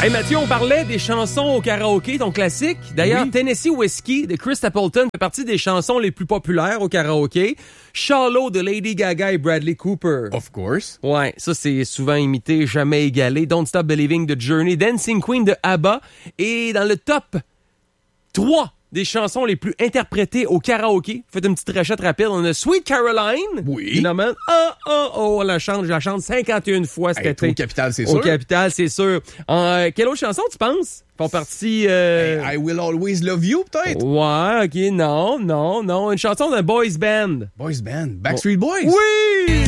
Hey Mathieu, on parlait des chansons au karaoké, ton classique. D'ailleurs, Oui. Tennessee Whiskey de Chris Stapleton fait partie des chansons les plus populaires au karaoké. Shallow de Lady Gaga et Bradley Cooper. Of course. Ouais, ça c'est souvent imité, jamais égalé. Don't Stop Believing de Journey, Dancing Queen de ABBA. Et dans le top 3 des chansons les plus interprétées au karaoké, faites une petite rachette rapide, on a Sweet Caroline. Oui. Évidemment. Oh, je la chante 51 fois cet été. Au Capital, c'est Au sûr. Capital, c'est sûr. Quelle autre chanson, tu penses? Font partie... I Will Always Love You, peut-être? Ouais, OK, non. Une chanson d'un boys band. Boys Band. Backstreet Boys. Oui!